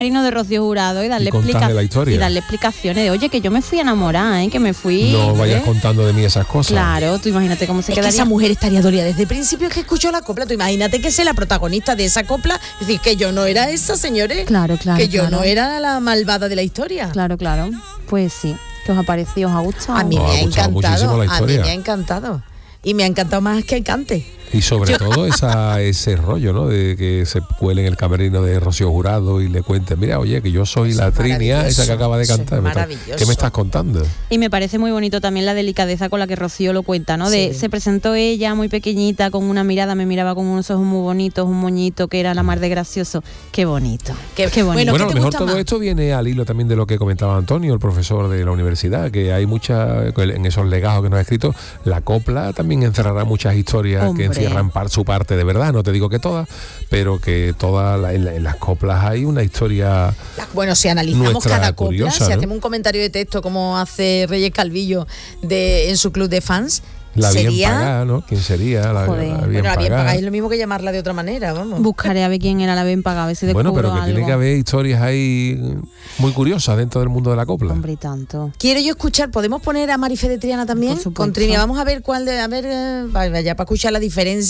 de Rocío Jurado y darle explicaciones de, oye, que yo me fui a enamorar, que me fui. No vayas contando de mí esas cosas. Claro, tú imagínate cómo se quedaría. Que esa mujer estaría dolida desde el principio que escuchó la copla. Tú imagínate que sea la protagonista de esa copla. Es decir, que yo no era esa, señores. Claro. Que yo no era la malvada de la historia. Claro. Pues sí. ¿Qué os ha parecido? ¿Os ha gustado? A mí me ha encantado. A mí me ha encantado. Y me ha encantado más que el cante. Y sobre todo ese rollo, ¿no? De que se cuele en el camerino de Rocío Jurado y le cuenten, mira, oye, que yo soy la Trinia, esa que acaba de cantar. ¿Qué me estás contando? Y me parece muy bonito también la delicadeza con la que Rocío lo cuenta, ¿no? Se presentó ella muy pequeñita, con una mirada, me miraba con unos ojos muy bonitos, un moñito que era la mar de gracioso. Qué bonito. Qué bonito. Bueno, a lo mejor todo esto viene al hilo también de lo que comentaba Antonio, el profesor de la universidad, que hay en esos legados que nos ha escrito, la copla también encerrará muchas historias que encierran su parte de verdad, no te digo que todas, pero que en las coplas hay una historia. Bueno, si analizamos cada copla, curiosa, si hacemos un comentario de texto como hace Reyes Calvillo en su club de fans, la bien pagada, ¿no? ¿Quién sería? La bien pagada es lo mismo que llamarla de otra manera, vamos. Buscaré a ver quién era la bien pagada, a ver si descubro pero que algo. tiene que haber historias ahí muy curiosas dentro del mundo de la copla. Hombre, tanto. Quiero yo escuchar, ¿podemos poner a Marife de Triana también? Con Trinia, vamos a ver ya para escuchar la diferencia.